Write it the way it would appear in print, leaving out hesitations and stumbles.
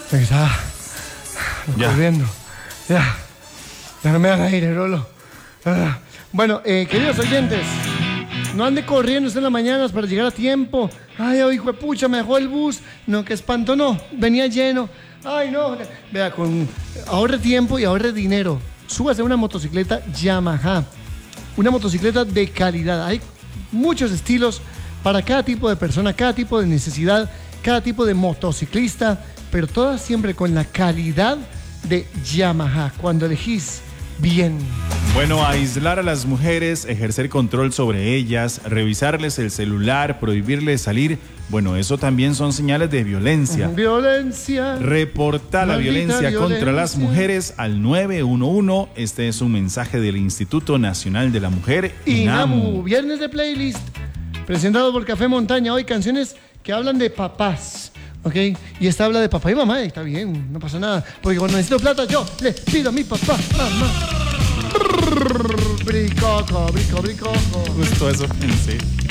Está corriendo. Ya no me dan aire, Rolo. Bueno, queridos oyentes, no ande corriendo en las mañanas para llegar a tiempo. Ay, hijo de pucha, me dejó el bus. No, qué espanto, no. Venía lleno. Ay, no. Vea, ahorre tiempo y ahorre dinero. Súbase a una motocicleta Yamaha. Una motocicleta de calidad. Hay muchos estilos para cada tipo de persona, cada tipo de necesidad, cada tipo de motociclista, pero todas siempre con la calidad de Yamaha. Cuando elegís bien. Bueno, aislar a las mujeres, ejercer control sobre ellas, revisarles el celular, prohibirles salir, bueno, eso también son señales de violencia. Violencia. Reporta la violencia contra las mujeres al 911. Este es un mensaje del Instituto Nacional de la Mujer, INAMU. Viernes de playlist, presentado por Café Montaña. Hoy canciones que hablan de papás. ¿Ok? Y esta habla de papá y mamá. Está bien, no pasa nada. Porque cuando necesito plata, yo le pido a mi papá, mamá. Bricoco, brico, bricoco. Justo eso pensé.